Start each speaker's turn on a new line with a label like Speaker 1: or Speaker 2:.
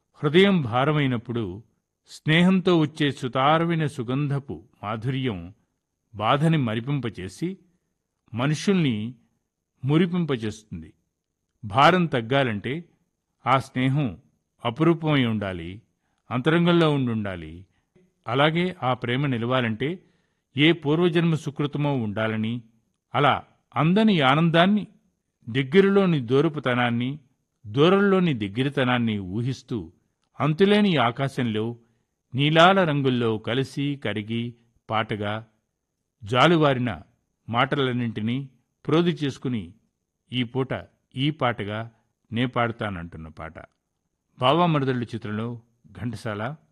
Speaker 1: హృదయం భారమైనప్పుడు స్నేహంతో వచ్చే సుతారమైన సుగంధపు మాధుర్యం బాధని మరిపింపచేసి మనుషుల్ని మురిపింపచేస్తుంది. భారం తగ్గాలంటే ఆ స్నేహం అపురూపమై ఉండాలి, అంతరంగంలో ఉండాలి. అలాగే ఆ ప్రేమ నిలవాలంటే ఏ పూర్వజన్మ సుకృతమో ఉండాలని, అలా అందని ఆనందాన్ని, దగ్గరలోని దూరపుతనాన్ని, దూరంలోని దగ్గరతనాన్ని ఊహిస్తూ అంతులేని ఆకాశంలో నీలాల రంగుల్లో కలిసి కరిగి పాటగా జాలువారిన మాటలన్నింటినీ ప్రోది చేసుకుని ఈ పూట ఈ పాటగా నే పాడతానంటున్న పాట. బావామరుదళ్ళు చిత్రంలో ఘంటసాల